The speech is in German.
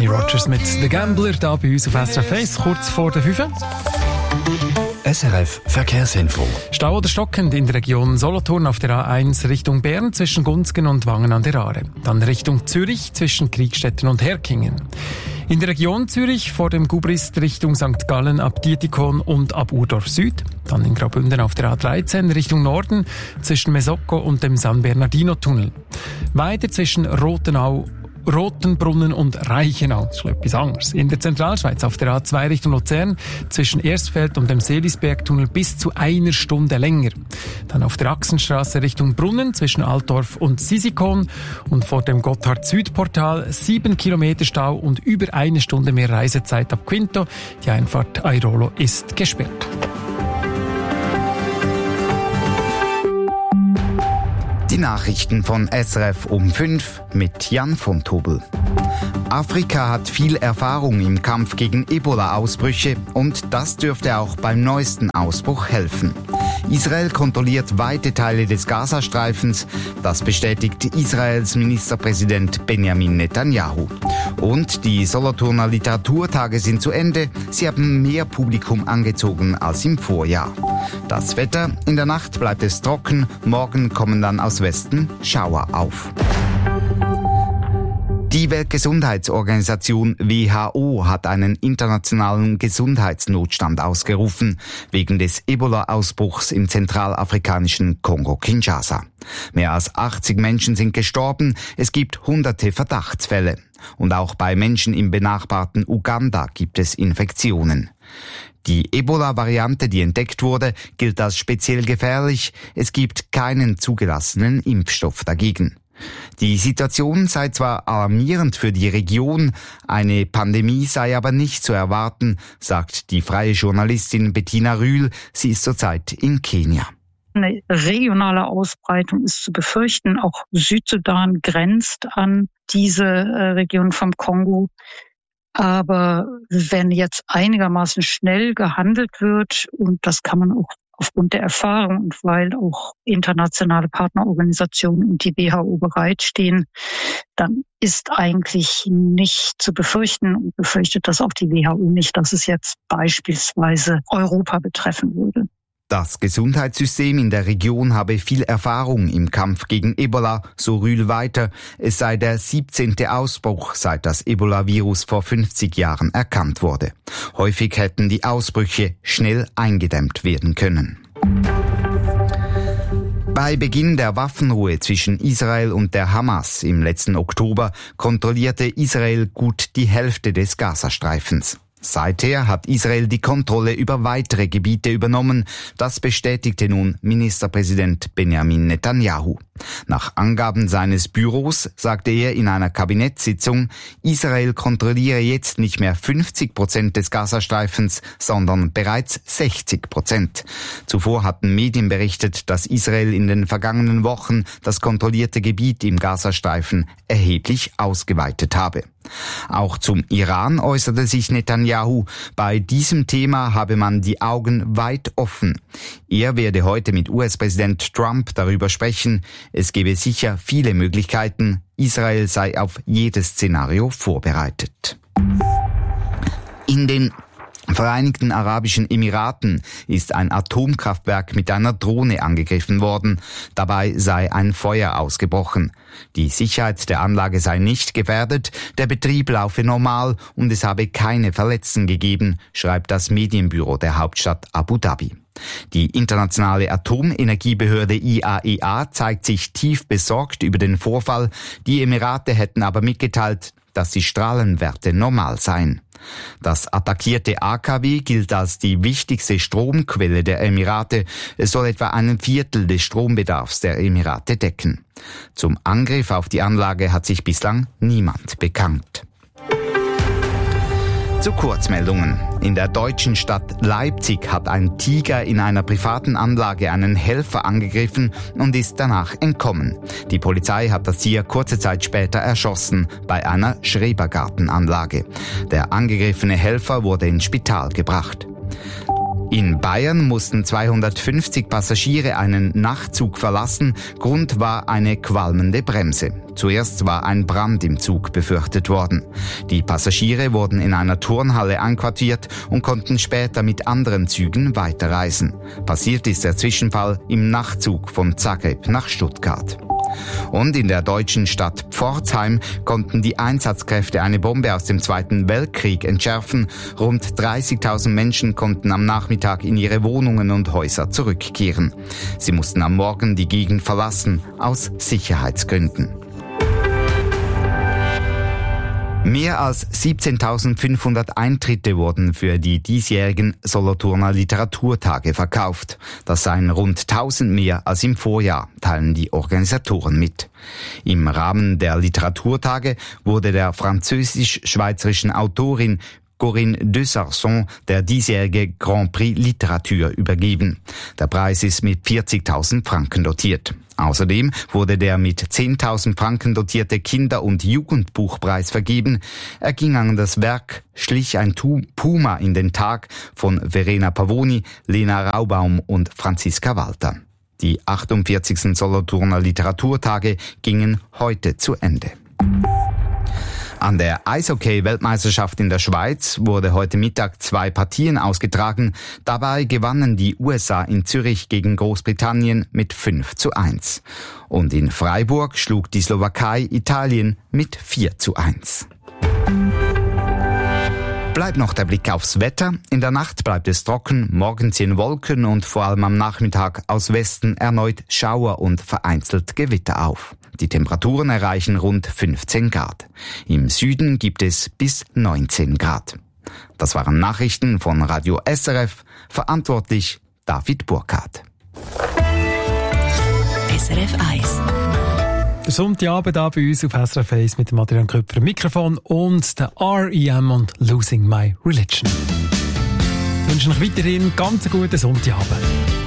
Kenny Rogers mit «The Gambler» da bei uns auf SRF 1, kurz vor der 5. SRF Verkehrsinfo. Stau oder stockend in der Region Solothurn auf der A1 Richtung Bern zwischen Gunzgen und Wangen an der Aare. Dann Richtung Zürich zwischen Kriegstetten und Herkingen. In der Region Zürich vor dem Gubrist Richtung St. Gallen ab Dietikon und ab Urdorf Süd. Dann in Graubünden auf der A13 Richtung Norden zwischen Mesocco und dem San Bernardino-Tunnel. Weiter zwischen Rotenbrunnen und Reichenau. Das ist etwas anderes. In der Zentralschweiz auf der A2 Richtung Luzern zwischen Erstfeld und dem Seelisbergtunnel bis zu 1 Stunde länger. Dann auf der Achsenstraße Richtung Brunnen zwischen Altdorf und Sisikon und vor dem Gotthard-Süd-Portal 7 Kilometer Stau und über 1 Stunde mehr Reisezeit ab Quinto. Die Einfahrt Airolo ist gesperrt. Die Nachrichten von SRF um 5 mit Jan von Tobel. Afrika hat viel Erfahrung im Kampf gegen Ebola-Ausbrüche und das dürfte auch beim neuesten Ausbruch helfen. Israel kontrolliert weite Teile des Gazastreifens, das bestätigt Israels Ministerpräsident Benjamin Netanyahu. Und die Solothurner Literaturtage sind zu Ende, sie haben mehr Publikum angezogen als im Vorjahr. Das Wetter: in der Nacht bleibt es trocken, morgen kommen dann aus Westen Schauer auf. Die Weltgesundheitsorganisation WHO hat einen internationalen Gesundheitsnotstand ausgerufen, wegen des Ebola-Ausbruchs im zentralafrikanischen Kongo-Kinshasa. Mehr als 80 Menschen sind gestorben, es gibt hunderte Verdachtsfälle. Und auch bei Menschen im benachbarten Uganda gibt es Infektionen. Die Ebola-Variante, die entdeckt wurde, gilt als speziell gefährlich. Es gibt keinen zugelassenen Impfstoff dagegen. Die Situation sei zwar alarmierend für die Region, eine Pandemie sei aber nicht zu erwarten, sagt die freie Journalistin Bettina Rühl. Sie ist zurzeit in Kenia. Eine regionale Ausbreitung ist zu befürchten. Auch Südsudan grenzt an diese Region vom Kongo. Aber wenn jetzt einigermaßen schnell gehandelt wird, und das kann man auch aufgrund der Erfahrung und weil auch internationale Partnerorganisationen und die WHO bereitstehen, dann ist eigentlich nicht zu befürchten und befürchtet das auch die WHO nicht, dass es jetzt beispielsweise Europa betreffen würde. Das Gesundheitssystem in der Region habe viel Erfahrung im Kampf gegen Ebola, so Rühl weiter. Es sei der 17. Ausbruch, seit das Ebola-Virus vor 50 Jahren erkannt wurde. Häufig hätten die Ausbrüche schnell eingedämmt werden können. Bei Beginn der Waffenruhe zwischen Israel und der Hamas im letzten Oktober kontrollierte Israel gut die Hälfte des Gazastreifens. Seither hat Israel die Kontrolle über weitere Gebiete übernommen. Das bestätigte nun Ministerpräsident Benjamin Netanyahu. Nach Angaben seines Büros sagte er in einer Kabinettssitzung, Israel kontrolliere jetzt nicht mehr 50% des Gazastreifens, sondern bereits 60%. Zuvor hatten Medien berichtet, dass Israel in den vergangenen Wochen das kontrollierte Gebiet im Gazastreifen erheblich ausgeweitet habe. Auch zum Iran äußerte sich Netanyahu. Bei diesem Thema habe man die Augen weit offen. Er werde heute mit US-Präsident Trump darüber sprechen. Es gebe sicher viele Möglichkeiten. Israel sei auf jedes Szenario vorbereitet. In den Vereinigten Arabischen Emiraten ist ein Atomkraftwerk mit einer Drohne angegriffen worden. Dabei sei ein Feuer ausgebrochen. Die Sicherheit der Anlage sei nicht gefährdet, der Betrieb laufe normal und es habe keine Verletzten gegeben, schreibt das Medienbüro der Hauptstadt Abu Dhabi. Die internationale Atomenergiebehörde IAEA zeigt sich tief besorgt über den Vorfall. Die Emirate hätten aber mitgeteilt, dass die Strahlenwerte normal seien. Das attackierte AKW gilt als die wichtigste Stromquelle der Emirate. Es soll etwa 1/4 des Strombedarfs der Emirate decken. Zum Angriff auf die Anlage hat sich bislang niemand bekannt. Zu Kurzmeldungen. In der deutschen Stadt Leipzig hat ein Tiger in einer privaten Anlage einen Helfer angegriffen und ist danach entkommen. Die Polizei hat das Tier kurze Zeit später erschossen bei einer Schrebergartenanlage. Der angegriffene Helfer wurde ins Spital gebracht. In Bayern mussten 250 Passagiere einen Nachtzug verlassen. Grund war eine qualmende Bremse. Zuerst war ein Brand im Zug befürchtet worden. Die Passagiere wurden in einer Turnhalle einquartiert und konnten später mit anderen Zügen weiterreisen. Passiert ist der Zwischenfall im Nachtzug von Zagreb nach Stuttgart. Und in der deutschen Stadt Pforzheim konnten die Einsatzkräfte eine Bombe aus dem Zweiten Weltkrieg entschärfen. Rund 30.000 Menschen konnten am Nachmittag in ihre Wohnungen und Häuser zurückkehren. Sie mussten am Morgen die Gegend verlassen, aus Sicherheitsgründen. Mehr als 17.500 Eintritte wurden für die diesjährigen Solothurner Literaturtage verkauft. Das seien rund 1.000 mehr als im Vorjahr, teilen die Organisatoren mit. Im Rahmen der Literaturtage wurde der französisch-schweizerischen Autorin Corinne Dessarson der diesjährige Grand Prix Literatur übergeben. Der Preis ist mit 40.000 Franken dotiert. Außerdem wurde der mit 10.000 Franken dotierte Kinder- und Jugendbuchpreis vergeben. Er ging an das Werk Schlich ein Puma in den Tag von Verena Pavoni, Lena Raubaum und Franziska Walter. Die 48. Solothurner Literaturtage gingen heute zu Ende. An der Eishockey-Weltmeisterschaft in der Schweiz wurde heute Mittag 2 Partien ausgetragen. Dabei gewannen die USA in Zürich gegen Großbritannien mit 5:1. Und in Freiburg schlug die Slowakei Italien mit 4:1. Bleibt noch der Blick aufs Wetter. In der Nacht bleibt es trocken, morgen ziehen Wolken und vor allem am Nachmittag aus Westen erneut Schauer und vereinzelt Gewitter auf. Die Temperaturen erreichen rund 15 Grad. Im Süden gibt es bis 19 Grad. Das waren Nachrichten von Radio SRF, verantwortlich David Burkhardt. SRF 1. Der Sonntagabend da bei uns auf SRF 1 mit dem Adrian Köpfer am Mikrofon und der R.E.M. und Losing My Religion. Ich wünsche euch weiterhin ganz einen guten Sonntagabend.